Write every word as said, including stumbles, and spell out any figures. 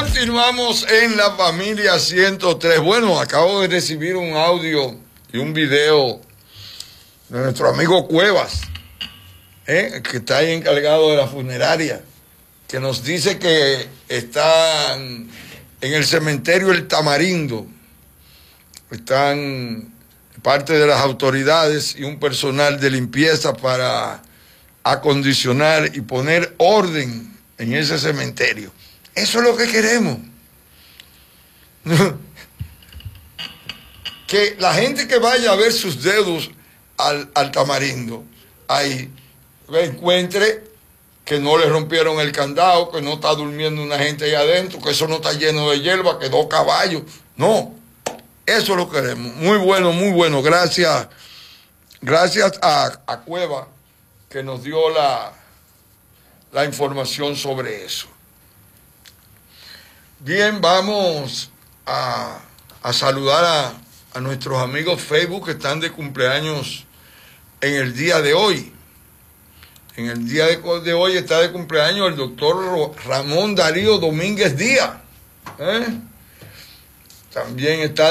Continuamos en La Familia ciento tres. Bueno, acabo de recibir un audio y un video de nuestro amigo Cuevas, ¿eh? que está ahí encargado de la funeraria, que nos dice que están en el cementerio El Tamarindo, están parte de las autoridades y un personal de limpieza para acondicionar y poner orden en ese cementerio. Eso es lo que queremos. Que la gente que vaya a ver sus dedos al, al Tamarindo, ahí encuentre que no le rompieron el candado, que no está durmiendo una gente ahí adentro, que eso no está lleno de hierba, que dos caballos. No, eso lo queremos. Muy bueno, muy bueno. Gracias, gracias a, a Cueva, que nos dio la, la información sobre eso. Bien, vamos a, a saludar a, a nuestros amigos Facebook que están de cumpleaños en el día de hoy. En el día de, de hoy está de cumpleaños el doctor Ramón Darío Domínguez Díaz. ¿eh? También está